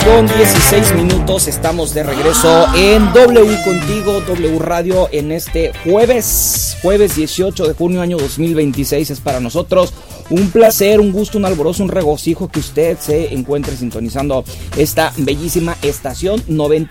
7:16, estamos de regreso en W Contigo, W Radio, en este jueves 18 de junio, año 2026. Es para nosotros un placer, un gusto, un alborozo, un regocijo que usted se encuentre sintonizando esta bellísima estación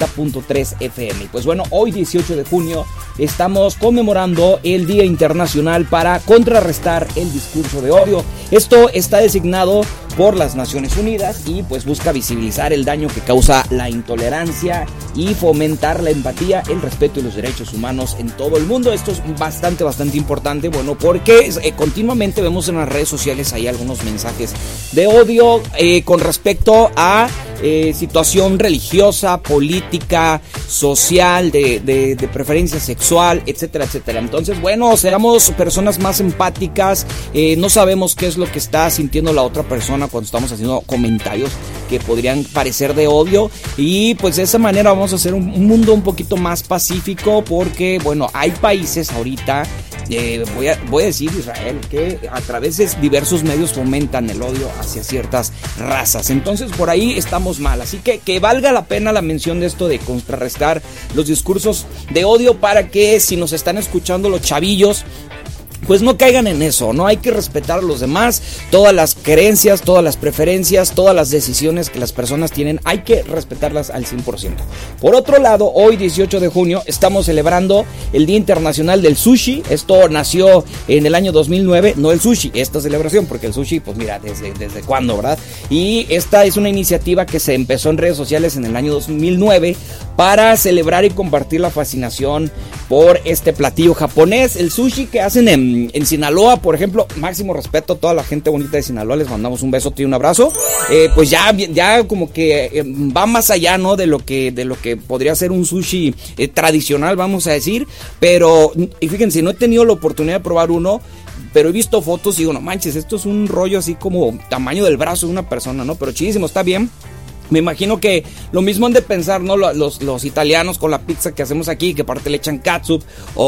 90.3 FM. Y pues bueno, hoy 18 de junio estamos conmemorando el Día Internacional para contrarrestar el discurso de odio. Esto está designado por las Naciones Unidas y pues busca visibilizar el daño que causa la intolerancia y fomentar la empatía, el respeto y los derechos humanos en todo el mundo. Esto es bastante importante, bueno, porque continuamente vemos en las redes sociales ahí algunos mensajes de odio con respecto a situación religiosa, política, social, de preferencia sexual, etcétera, etcétera. Entonces, bueno, seamos personas más empáticas, no sabemos qué es lo que está sintiendo la otra persona cuando estamos haciendo comentarios que podrían parecer de odio, y pues de esa manera vamos a hacer un mundo un poquito más pacífico, porque bueno, hay países ahorita, voy a decir Israel, que a través de diversos medios fomentan el odio hacia ciertas razas. Entonces por ahí estamos mal, así que valga la pena la mención de esto de contrarrestar los discursos de odio, para que si nos están escuchando los chavillos, pues no caigan en eso, ¿no? Hay que respetar a los demás, todas las creencias, todas las preferencias, todas las decisiones que las personas tienen, hay que respetarlas al 100%. Por otro lado, hoy 18 de junio estamos celebrando el Día Internacional del Sushi. Esto nació en el año 2009, no el sushi, esta celebración, porque el sushi, pues mira, desde cuándo, ¿verdad? Y esta es una iniciativa que se empezó en redes sociales en el año 2009 para celebrar y compartir la fascinación por este platillo japonés, el sushi, que hacen en Sinaloa, por ejemplo. Máximo respeto a toda la gente bonita de Sinaloa, les mandamos un besote y un abrazo. Pues ya como que va más allá, ¿no? de lo que podría ser un sushi tradicional, vamos a decir. Pero, y fíjense, no he tenido la oportunidad de probar uno, pero he visto fotos y digo, no manches, esto es un rollo así como tamaño del brazo de una persona, ¿no? Pero chidísimo, está bien. Me imagino que lo mismo han de pensar, ¿no? Los italianos con la pizza que hacemos aquí, que aparte le echan catsup,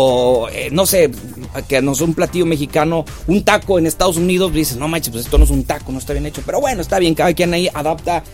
o no sé, que no es un platillo mexicano, un taco en Estados Unidos, dices, no manches, pues esto no es un taco, no está bien hecho. Pero bueno, está bien, cada quien ahí adapta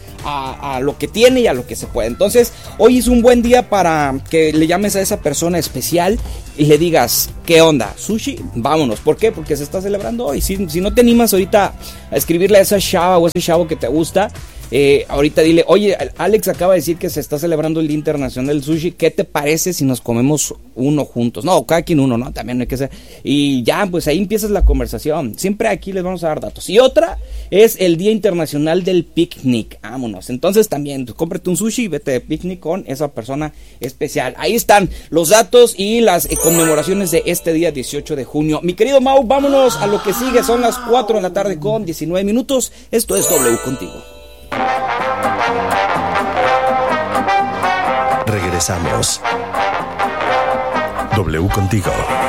a lo que tiene y a lo que se puede. Entonces, hoy es un buen día para que le llames a esa persona especial y le digas, ¿qué onda? ¿Sushi? Vámonos. ¿Por qué? Porque se está celebrando hoy. Si no te animas ahorita a escribirle a esa chava o ese chavo que te gusta, ahorita dile, oye, Alex acaba de decir que se está celebrando el Día Internacional del Sushi, ¿qué te parece si nos comemos uno juntos? No, cada quien uno, ¿no? También hay que ser. Y ya, pues ahí empiezas la conversación. Siempre aquí les vamos a dar datos. Y otra es el Día Internacional del Picnic. Vámonos. Entonces también, pues, cómprate un sushi y vete de picnic con esa persona especial. Ahí están los datos y las conmemoraciones de este día 18 de junio. Mi querido Mau, vámonos a lo que sigue. Son las 4 de la tarde con 19 minutos. Esto es W Contigo. Regresamos. W Contigo.